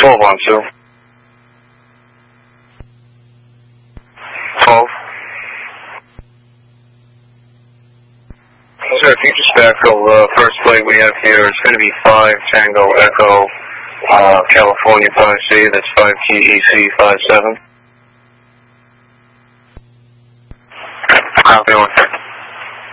12 on 2. 12. Sir, if you just back over first flight we have here, it's going to be 5 Tango Echo, California 5C, that's 5 TEC 57. Copy,